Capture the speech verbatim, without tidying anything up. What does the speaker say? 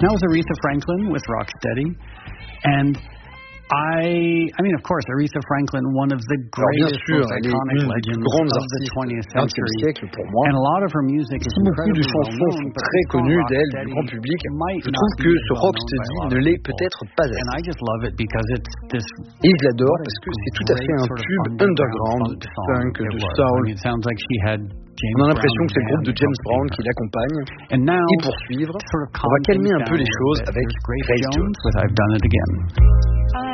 that was Aretha Franklin with Rocksteady. And I, I mean, of course, Aretha Franklin, one of the greatest, sûr, most iconic legends of the twentieth century. Siècle pour moi. And a lot of her music is Si beaucoup de incredibly chansons well sont known, très connues d'elle, du grand public, je trouve que ce Rocksteady ne l'est peut-être pas assez. And I just love it because it's this. Et je l'adore parce que c'est tout à fait un tube underground, de funk, de soul. I mean, it sounds like she had James On a l'impression Brown que c'est le groupe de James Brown qui l'accompagne. Et pour suivre, on va calmer un peu les choses avec Grace Jones. With I've Done It Again.